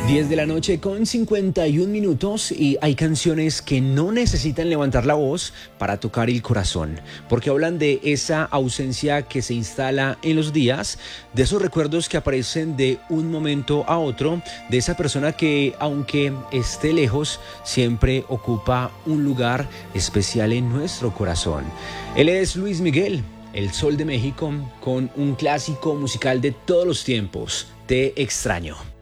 10 de la noche con 51 minutos y hay canciones que no necesitan levantar la voz para tocar el corazón, porque hablan de esa ausencia que se instala en los días, de esos recuerdos que aparecen de un momento a otro, de esa persona que aunque esté lejos, siempre ocupa un lugar especial en nuestro corazón. Él es Luis Miguel, el Sol de México, con un clásico musical de todos los tiempos, Te extraño.